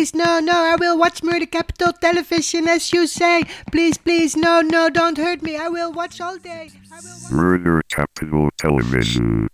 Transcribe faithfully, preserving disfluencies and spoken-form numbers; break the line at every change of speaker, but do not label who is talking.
please, no, no, I will watch Murder Capital Television as you say. Please, please, no, no, don't hurt me. I will watch all day. I will watch-
Murder Capital Television.